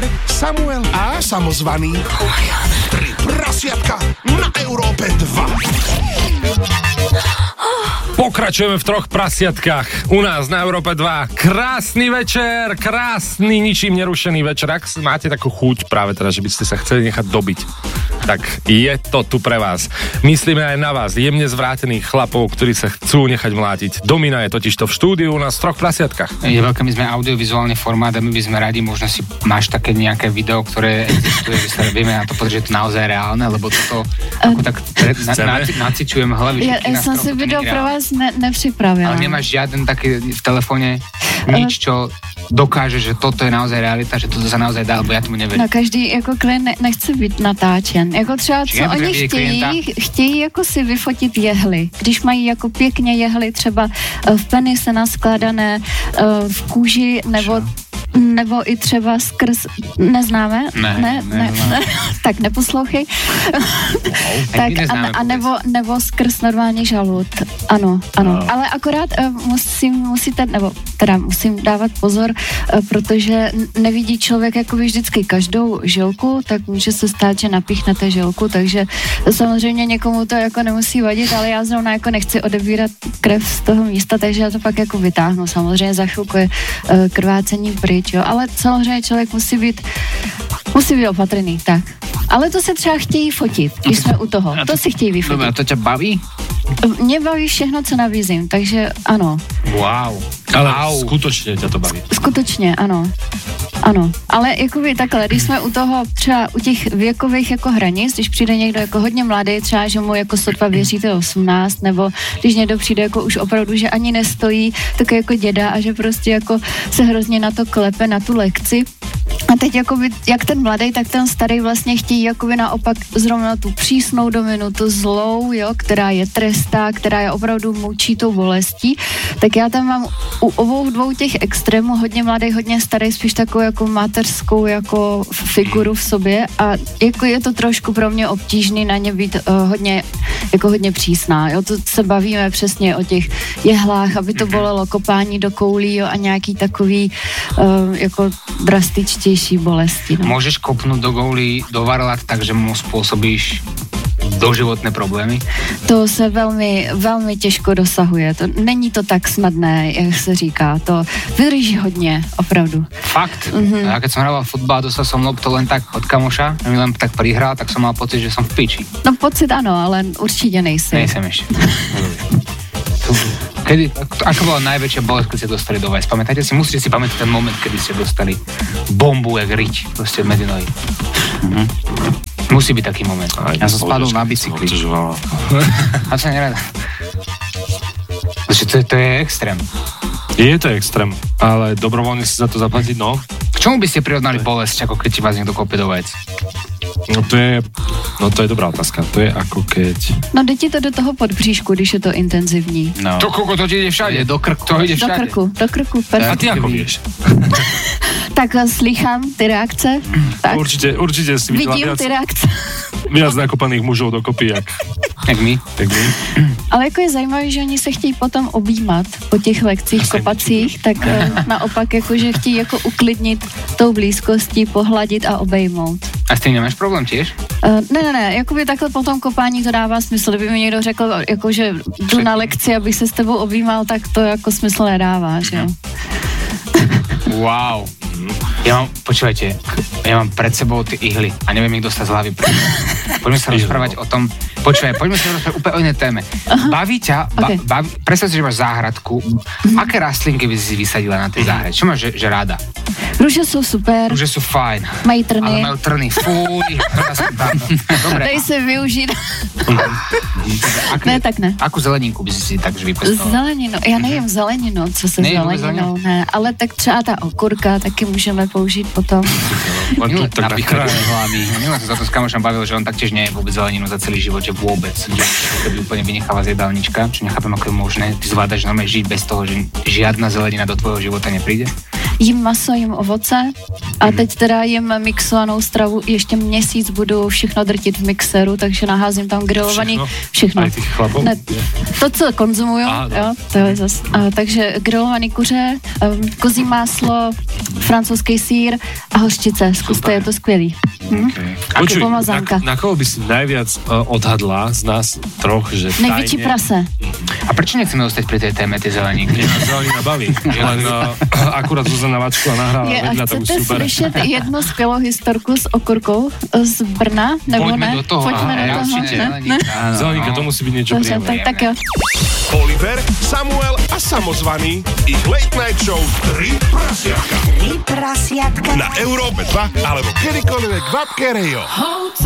Peter, Samuel a samozvaný. Tri prasiatka na Európe 2. Pokračujeme v troch prasiatkách u nás na Európe 2. Krásny večer, krásny, ničím nerušený večer. Ak máte takú chuť práve teda, že by ste sa chceli nechať dobiť, tak je to tu pre vás. Myslíme aj na vás, jemne zvrátených chlapov, ktorí sa chcú nechať mlátiť. Domina je totiž to v štúdiu u nás v troch prasiatkách. Je veľké, my sme audiovizuálny formát a my by sme radi, možno si máš také nejaké video, ktoré existuje, že sa vieme na to pozrieť, že je to naozaj reálne, lebo toto ako tak nacičujem hlavy. Ja som si video pre vás nepřipravila. Ale nemáš žiaden taký v telefóne nič, čo dokáže, že toto je naozaj realita, že toto sa naozaj dá, lebo ja tomu neverím. No každý jako klient nechce být natáčen. Jako třeba, co oni chtějí jako si vyfotit jehly. Když mají jako pěkně jehly třeba v penise naskládané, v kůži, nebo i třeba skrz, neznáme? Ne. Tak neposlouchej. Tak nebo skrz normální žalud. Ano. Ale akorát musím dávat pozor, protože nevidí člověk jako vždycky každou žilku, tak může se stát, že napíchnete žilku, takže samozřejmě někomu to jako nemusí vadit, ale já zrovna jako nechci odebírat krev z toho místa, takže já to pak jako vytáhnu. Samozřejmě za chvilku je krvácení pryč, jo, ale samozřejmě člověk musí být opatrný, tak. Ale to se třeba chtějí fotit, když jsme u toho. To si chtějí vyfotit. Dobre, a to ťa baví? Mě baví všechno, co nabízím, takže ano. Wow. Ale skutočně tě to baví. Skutečně, ano. Ale jakoby takhle, když jsme u toho třeba u těch věkových jako hranic, když přijde někdo jako hodně mladý, třeba, že mu jako sotva věříte 18, nebo když někdo přijde jako už opravdu, že ani nestojí, tak jako děda a že prostě jako se hrozně na to klepe, na tu lekci. A teď jakoby, jak ten mladý, tak ten starý vlastně chtějí jakoby naopak zrovna tu přísnou dominu, tu zlou, jo, která je trestá, která je opravdu mučí tou bolestí, tak já tam mám u obou dvou těch extrémů hodně mladý, hodně starý, spíš takovou jako mateřskou jako figuru v sobě a jako je to trošku pro mě obtížný na ně být hodně přísná, jo, to se bavíme přesně o těch jehlách, aby to bolelo, kopání do koulí, jo, a nějaký takový jako drastičtější bolesti. No. Môžeš kopnúť do goulí, do varlat, takže mu spôsobíš doživotné problémy? To se velmi, velmi těžko dosahuje. Není to tak snadné, jak se říká. To vydrží hodně, opravdu. Fakt? Mm-hmm. Ja keď som hral futbal, dostal som loptu len tak od kamoša, mi len tak prihral, tak som mal pocit, že som v piči. No pocit ano, ale určitě nejsi. Nejsem ešte. Ako bola najväčšia bolesť, keď ste dostali do vás? Pamätáte si, musíte si pamätať ten moment, kedy ste dostali bombu jak riť, proste medzi nohy. Mm-hmm. Musí byť taký moment. Ja som spadol na bicykli. A to nerada. To je extrém. Je to extrém, ale dobrovoľne si za to zaplatiť, no. K čomu by ste prirovnali bolesť, ako keď ti vás niekto kope do vajec? No to je dobrá otázka. To je ako keď... No jde ti to do toho podbříšku, když je to intenzivní. No. To ti ide všade. Do krku. To ide všade. Do krku. A ty ako vieš? Tak slychám ty reakce. Tak. Určite si vidím ty reakce. Viac nakopaných mužov dokopy, jak my. Ale jako je zajímavé, že oni se chtějí potom objímat po těch lekcích kopacích, tak naopak jako, že chtějí jako uklidnit tou blízkostí, pohladit a obejmout. A s tím nemáš problém tiež? Ne, jakoby takhle po tom kopání to dává smysl. Kdyby mi někdo řekl, jako, že jdu na lekci, abych se s tebou objímal, tak to jako smysl nedává, že jo? Wow. Počúvajte, ja mám pred sebou tie ihly a neviem ich dostať z hlavy. Poďme sa rozprávať o tom. Poďme sa rozprávať úplne o inej téme. Baví ťa, predstav si, že máš záhradku. Aké rastlinky by si vysadila na tej záhrade? Čo máš, že ráda? Růže jsou super. Růže jsou fajn. Mají trny. Ale mají trny. Fuj. Dobre. Dej se využít. Ne, tak ne. Akú zeleninku by si takže vypestovala? Zeleninu. Já nejím zeleninu, co se zeleninou. Ne, ale tak třeba ta okurka taky můžeme použít potom. Napríklad hlavy. Minule som sa to s kamošom bavil, že on taktiež nie je vôbec zeleninu za celý život, že vôbec. Že to by úplne vynecháva z jedálnička, čo nechápem, ako je možné. Ty zvládaš normálne žiť bez toho, že žiadna zelenina do tvojho života nepríde? jím maso, jím ovoce a teď teda jím mixovanou stravu. Ještě měsíc budu všechno drtit v mixeru, takže naházím tam grilovaný všechno. Aj tých chlapov? Ne, to, co konzumuju, jo, to je zas. Takže grilovaný kuře, kozí máslo, francouzský sýr a hořčice. Zkuste, je to skvělý. Počuj, pomazánka. na koho by si najviac odhadla z nás troch, že Největší prase. A prečo nechceme ostať pri tej téme, tie zeleníky? Mňa zelenina baví. Len akurát Zuzana Vačková nahrála vedľa, to už chcete super. slyšet jednu skvělou historku s okurkou z Brna? Nebo Poďme ne? do toho. Pojďme do toho. Ne? Zeleníka, to musí byť niečo Dobře, príjemné. tak jo. Oliver, Samuel a Samozvaný. Ich Late Night Show 3 prasiatka. 3 prasiatka. Na Európe 2 alebo kedykoľvek v appke Rio.